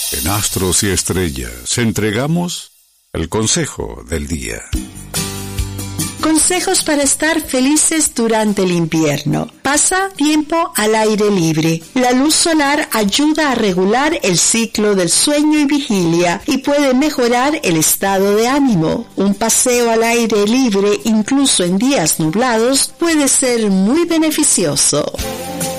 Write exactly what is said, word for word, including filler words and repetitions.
En Astros y Estrellas entregamos el consejo del día. Consejos para estar felices durante el invierno. Pasa tiempo al aire libre. La luz solar ayuda a regular el ciclo del sueño y vigilia y puede mejorar el estado de ánimo. Un paseo al aire libre, incluso en días nublados, puede ser muy beneficioso.